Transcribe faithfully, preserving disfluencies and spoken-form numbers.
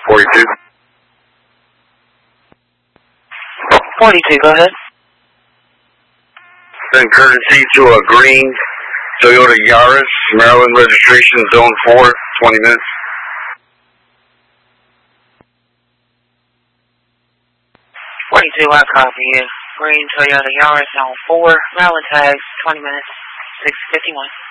forty-two. forty-two, go ahead. Send courtesy to a green Toyota Yaris, Maryland registration, zone four, twenty minutes. forty-two, I copy you. Green Toyota Yaris, zone four, Maryland tags, twenty minutes, six fifty-one.